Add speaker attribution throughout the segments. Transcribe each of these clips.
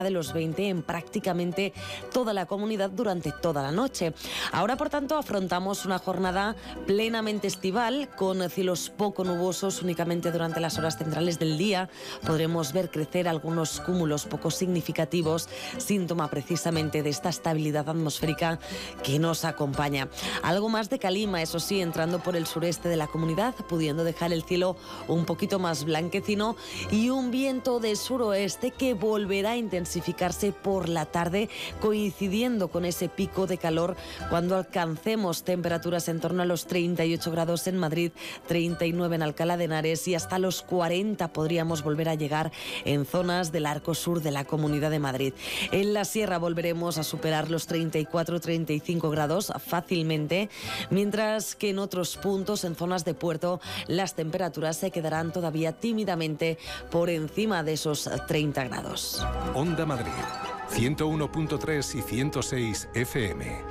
Speaker 1: de los 20 en prácticamente toda la comunidad durante toda la noche. Ahora, por tanto, afrontamos una jornada plenamente estival con cielos poco nubosos únicamente durante las horas centrales del día. Podremos ver crecer algunos cúmulos poco significativos, síntoma precisamente de esta estabilidad atmosférica que nos acompaña. Algo más de calima, eso sí, entrando por el sureste de la comunidad, pudiendo dejar el cielo un poquito más blanquecino y un viento de suroeste que volverá a intensificarse por la tarde, coincidiendo con ese pico de calor cuando alcancemos temperaturas en torno a los 38 grados en Madrid, 39 en Alcalá de Henares y hasta los 40 podríamos volver a llegar en zonas del arco sur de la Comunidad de Madrid. En la sierra volveremos a superar los 34-35 grados fácilmente, mientras que en otros puntos, en zonas de puerto, las temperaturas se quedarán todavía tímidamente por encima de esos 30 grados.
Speaker 2: Onda Madrid, 101.3 y 106 FM.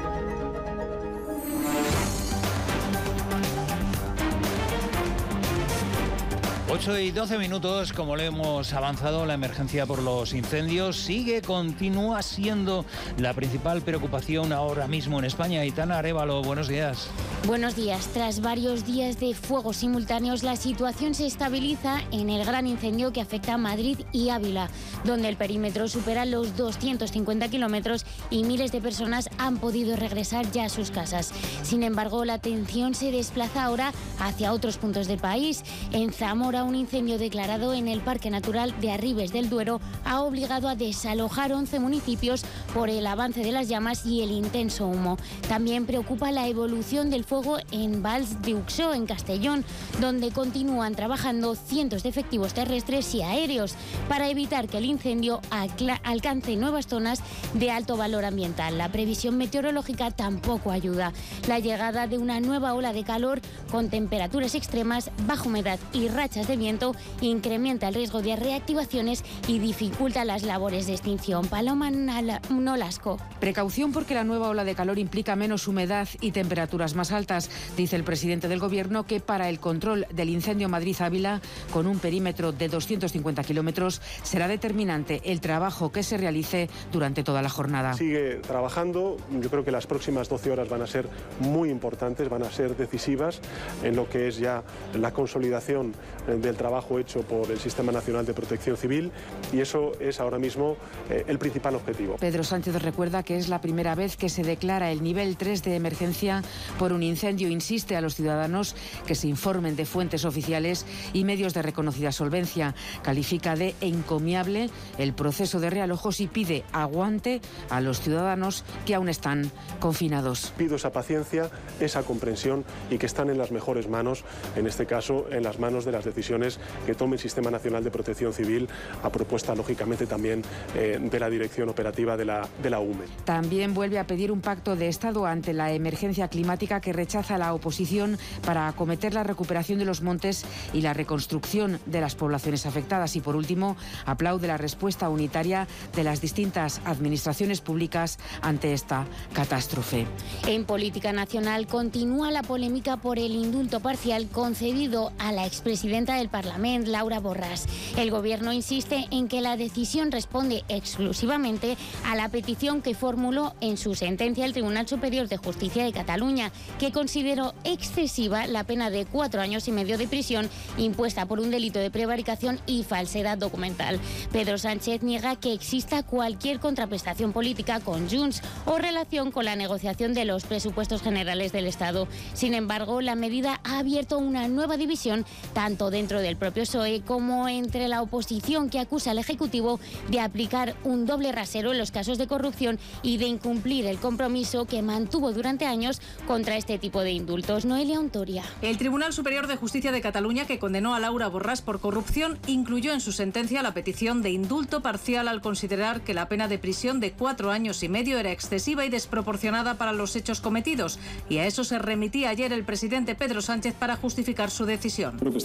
Speaker 3: 8 y 12 minutos, como le hemos avanzado, la emergencia por los incendios continúa siendo la principal preocupación ahora mismo en España. Aitana Arévalo, buenos días.
Speaker 4: Buenos días. Tras varios días de fuegos simultáneos, la situación se estabiliza en el gran incendio que afecta a Madrid y Ávila, donde el perímetro supera los 250 kilómetros y miles de personas han podido regresar ya a sus casas. Sin embargo, la atención se desplaza ahora hacia otros puntos del país. En Zamora, un incendio declarado en el Parque Natural de Arribes del Duero ha obligado a desalojar 11 municipios por el avance de las llamas y el intenso humo. También preocupa la evolución del fuego en Vals de Uxó, en Castellón, donde continúan trabajando cientos de efectivos terrestres y aéreos para evitar que el incendio alcance nuevas zonas de alto valor ambiental. La previsión meteorológica tampoco ayuda. La llegada de una nueva ola de calor con temperaturas extremas, baja humedad y rachas de viento incrementa el riesgo de reactivaciones y dificulta las labores de extinción. Paloma Nolasco.
Speaker 5: Precaución porque la nueva ola de calor implica menos humedad y temperaturas más altas, dice el presidente del Gobierno, que para el control del incendio Madrid-Ávila, con un perímetro de 250 kilómetros, será determinante el trabajo que se realice durante toda la jornada.
Speaker 6: Sigue trabajando. Yo creo que las próximas 12 horas van a ser muy importantes, van a ser decisivas en lo que es ya la consolidación del trabajo hecho por el Sistema Nacional de Protección Civil, y eso es ahora mismo el principal objetivo.
Speaker 5: Pedro Sánchez recuerda que es la primera vez que se declara el nivel 3 de emergencia por un incendio. Insiste a los ciudadanos que se informen de fuentes oficiales y medios de reconocida solvencia. Califica de encomiable el proceso de realojos y pide aguante a los ciudadanos que aún están confinados.
Speaker 6: Pido esa paciencia, esa comprensión y que están en las mejores manos, en este caso en las manos de las decisiones que tome el Sistema Nacional de Protección Civil, a propuesta lógicamente también de la Dirección Operativa de la UME.
Speaker 5: También vuelve a pedir un pacto de Estado ante la emergencia climática que rechaza la oposición para acometer la recuperación de los montes y la reconstrucción de las poblaciones afectadas. Y por último, aplaude la respuesta unitaria de las distintas administraciones públicas ante esta catástrofe.
Speaker 4: En política nacional continúa la polémica por el indulto parcial concedido a la expresidenta del Parlamento, Laura Borràs. El Gobierno insiste en que la decisión responde exclusivamente a la petición que formuló en su sentencia el Tribunal Superior de Justicia de Cataluña, que consideró excesiva la pena de 4 años y medio de prisión impuesta por un delito de prevaricación y falsedad documental. Pedro Sánchez niega que exista cualquier contraprestación política con Junts o relación con la negociación de los presupuestos generales del Estado. Sin embargo, la medida ha abierto una nueva división tanto dentro del propio PSOE como entre la oposición, que acusa al Ejecutivo de aplicar un doble rasero en los casos de corrupción y de incumplir el compromiso que mantuvo durante años contra este tipo de indultos. Noelia Ontoria.
Speaker 7: El Tribunal Superior de Justicia de Cataluña, que condenó a Laura Borràs por corrupción, incluyó en su sentencia la petición de indulto parcial al considerar que la pena de prisión de 4 años y medio era excesiva y desproporcionada para los hechos cometidos. Y a eso se remitía ayer el presidente Pedro Sánchez para justificar su decisión.
Speaker 6: Lo que estamos haciendo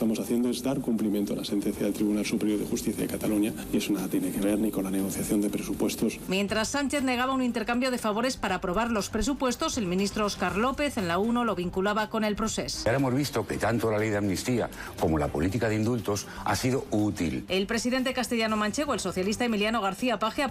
Speaker 6: es dar cumplimiento a la sentencia del Tribunal Superior de Justicia de Cataluña, y eso nada tiene que ver ni con la negociación de presupuestos.
Speaker 7: Mientras Sánchez negaba un intercambio de favores para aprobar los presupuestos, el ministro Óscar López en la 1 lo vinculaba con el procés.
Speaker 8: Ahora hemos visto que tanto la ley de amnistía como la política de indultos ha sido útil.
Speaker 7: El presidente castellano-manchego, el socialista Emiliano García Paje,